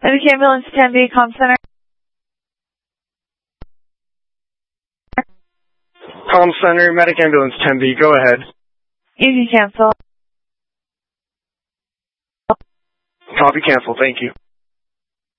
Medic Ambulance 10B, Comm Center. Comm Center, Medic Ambulance 10B, go ahead. Easy cancel. Copy cancel, thank you.